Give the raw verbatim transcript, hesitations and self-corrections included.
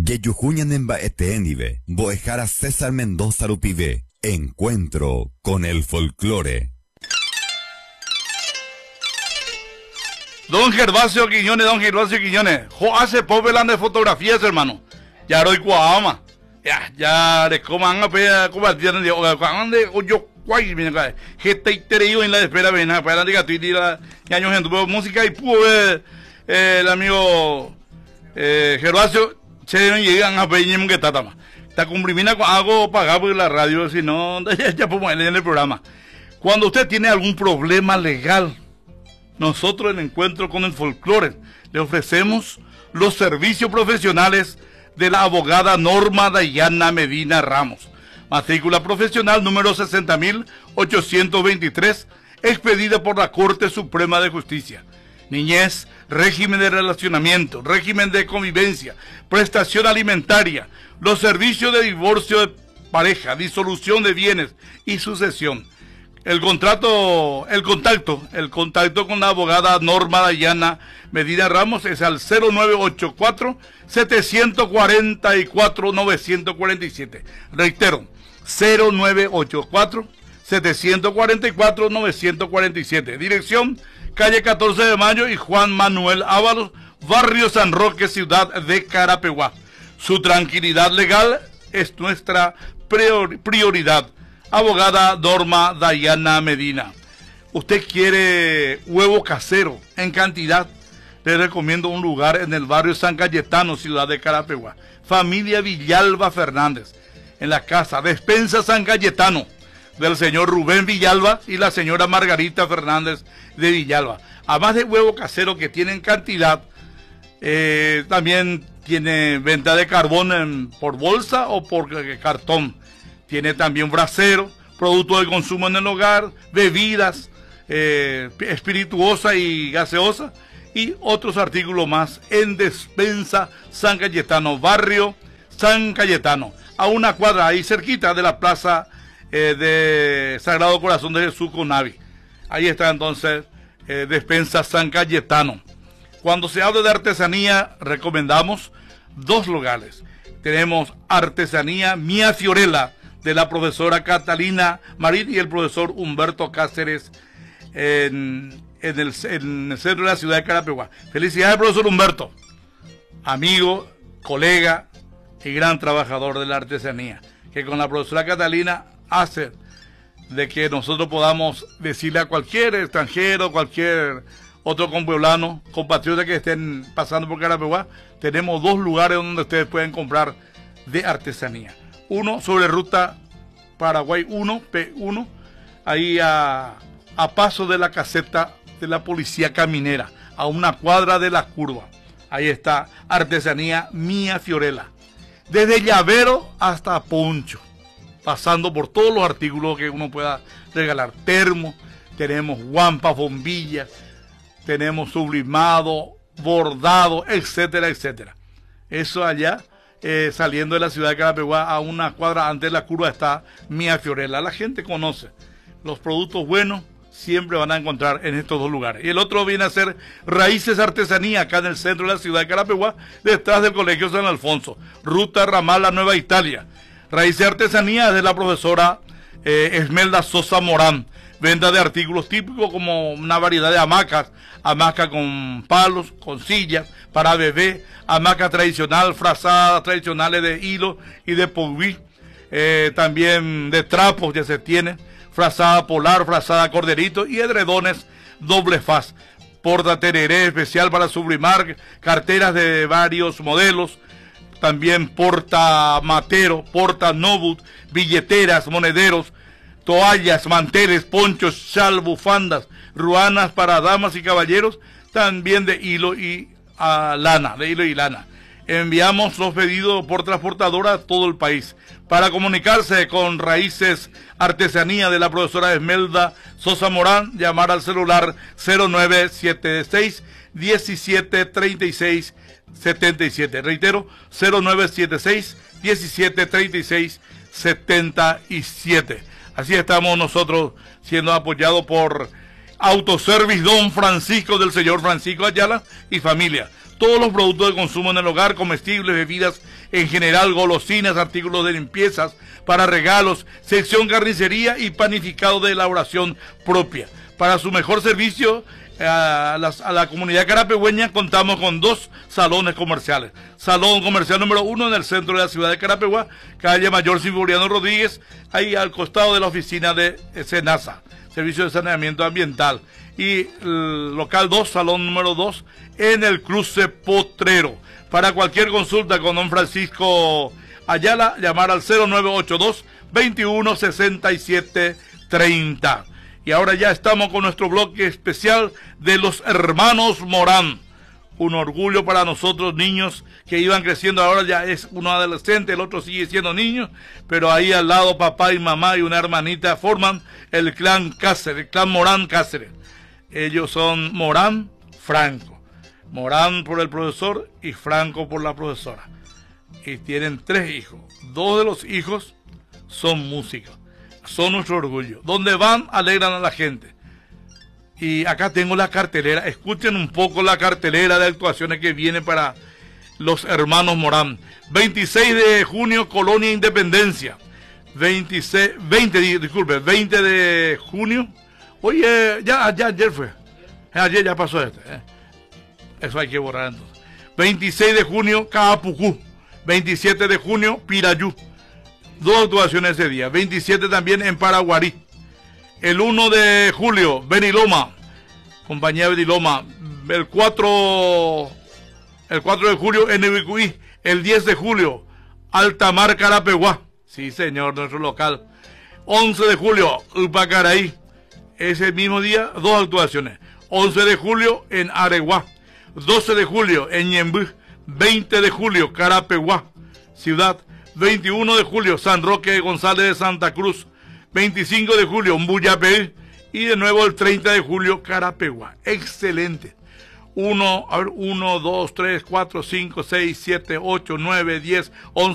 Yeyujuñanemba Etenive, Boejara César Mendoza Rupive. Encuentro con el folclore. Don Gervasio Quiñones, don Gervasio Quiñones, jo hace popelan de fotografías, hermano. Ya roy cuama. Ya, ya de coman a pea, como tienen de cuan de oyo cuay, mira, gente iterio en la espera, ven a para diga tu la años en tu música y pude el amigo eh, Gervasio se llegan a peñem que tatama. Está cumplimina con algo pagado por la radio, si no ya, ya podemos leer en el programa. Cuando usted tiene algún problema legal, nosotros en Encuentro con el Folclore le ofrecemos los servicios profesionales de la abogada Norma Dayana Medina Ramos. Matrícula profesional número sesenta mil ochocientos veintitrés, expedida por la Corte Suprema de Justicia. Niñez, régimen de relacionamiento, régimen de convivencia, prestación alimentaria, los servicios de divorcio de pareja, disolución de bienes y sucesión. El contrato, el contacto, el contacto con la abogada Norma Dayana Medina Ramos es al cero nueve ocho cuatro, siete cuatro cuatro, nueve cuatro siete. Reitero, cero nueve ocho cuatro, siete cuatro cuatro, nueve cuatro siete. Dirección, calle catorce de mayo y Juan Manuel Ábalos, barrio San Roque, ciudad de Carapeguá. Su tranquilidad legal es nuestra prior, prioridad. Abogada Norma Dayana Medina. ¿Usted quiere huevo casero en cantidad? Le recomiendo un lugar en el barrio San Cayetano, ciudad de Carapeguá. Familia Villalba Fernández. En la casa Despensa San Cayetano, del señor Rubén Villalba y la señora Margarita Fernández de Villalba. Además de huevo casero que tiene en cantidad, eh, también tiene venta de carbón en, por bolsa o por eh, cartón. Tiene también brasero, productos de consumo en el hogar, bebidas eh, espirituosa y gaseosa y otros artículos más en Despensa San Cayetano, barrio San Cayetano, a una cuadra ahí cerquita de la plaza eh, de Sagrado Corazón de Jesús Conavi. Ahí está entonces eh, Despensa San Cayetano. Cuando se habla de artesanía, recomendamos dos lugares. Tenemos Artesanía Mía Fiorella, de la profesora Catalina Marín y el profesor Humberto Cáceres en, en, el, en el centro de la ciudad de Carapeguá. Felicidades, profesor Humberto, amigo, colega y gran trabajador de la artesanía, que con la profesora Catalina hace de que nosotros podamos decirle a cualquier extranjero, cualquier otro compueblano, compatriota que estén pasando por Carapeguá, tenemos dos lugares donde ustedes pueden comprar de artesanía. Uno sobre ruta Paraguay uno, P uno, ahí a, a paso de la caseta de la policía caminera, a una cuadra de la curva. Ahí está Artesanía Mía Fiorella. Desde llavero hasta poncho, pasando por todos los artículos que uno pueda regalar. Termo, tenemos guampas, bombillas, tenemos sublimado, bordado, etcétera, etcétera. Eso allá. Eh, saliendo de la ciudad de Carapeguá, a una cuadra antes de la curva está Mía Fiorella. La gente conoce los productos buenos, siempre van a encontrar en estos dos lugares. Y el otro viene a ser Raíces Artesanía, acá en el centro de la ciudad de Carapeguá, detrás del Colegio San Alfonso, ruta Ramal a Nueva Italia. Raíces Artesanía es de la profesora eh, Esmelda Sosa Morán. Venta de artículos típicos como una variedad de hamacas, hamaca con palos, con sillas, para bebé, hamaca tradicional, frazadas tradicionales de hilo y de pugui, eh, también de trapos ya se tiene, frazada polar, frazada corderito y edredones doble faz, porta tereré especial para sublimar, carteras de varios modelos, también porta matero, porta nobut, billeteras, monederos, toallas, manteles, ponchos, chal, bufandas, ruanas para damas y caballeros, también de hilo y uh, lana, de hilo y lana. Enviamos los pedidos por transportadora a todo el país. Para comunicarse con Raíces Artesanía de la profesora Esmelda Sosa Morán, llamar al celular cero nueve siete seis, diecisiete treinta y seis setenta y siete. Reitero, cero nueve siete seis, diecisiete treinta y seis setenta y siete. Así estamos nosotros siendo apoyados por Autoservice Don Francisco del señor Francisco Ayala y familia. todos los productos de consumo en el hogar, comestibles, bebidas en general, golosinas, artículos de limpiezas para regalos, sección carnicería y panificado de elaboración propia. Para su mejor servicio a, las, a la comunidad carapegüeña contamos con dos salones comerciales. Salón comercial número uno en el centro de la ciudad de Carapegua, calle Mayor Silvuriano Rodríguez, ahí al costado de la oficina de SENASA, Servicio de Saneamiento Ambiental. Y el local dos, salón número dos, en el cruce Potrero. Para cualquier consulta con don Francisco Ayala, llamar al cero nueve ocho dos, veintiuno sesenta y siete treinta. Y ahora ya estamos con nuestro bloque especial de los hermanos Morán. Un orgullo para nosotros, niños que iban creciendo. Ahora ya es uno adolescente, el otro sigue siendo niño, pero ahí al lado papá y mamá y una hermanita forman el clan Cáceres, el clan Morán Cáceres. Ellos son Morán Franco. Morán por el profesor y Franco por la profesora. Y tienen tres hijos. Dos de los hijos son músicos. Son nuestro orgullo. Donde van, alegran a la gente. Y acá tengo la cartelera. Escuchen un poco la cartelera de actuaciones que viene para los hermanos Morán. veintiséis de junio, Colonia Independencia. veintiséis, veinte, disculpe, veinte de junio. Oye, ya, ya ayer fue. Ayer ya pasó este. ¿eh? Eso hay que borrar entonces. veintiséis de junio, Caapucú. veintisiete de junio, Pirayú. Dos actuaciones ese día. veintisiete también en Paraguarí. El uno de julio, Beniloma. Compañía Beniloma. El cuatro, el cuatro de julio, en Ibicuí. El diez de julio, Altamar, Carapeguá. Sí, señor, nuestro local. once de julio, Upacaraí. Ese mismo día, dos actuaciones. once de julio en Areguá. doce de julio en Ñembú. veinte de julio, Carapeguá, ciudad. veintiuno de julio, San Roque González de Santa Cruz. veinticinco de julio, Mbuyapey. Y de nuevo el treinta de julio, Carapeguá. Excelente. uno, a ver, uno, dos, tres, cuatro, cinco, seis, siete, ocho, nueve, diez, once.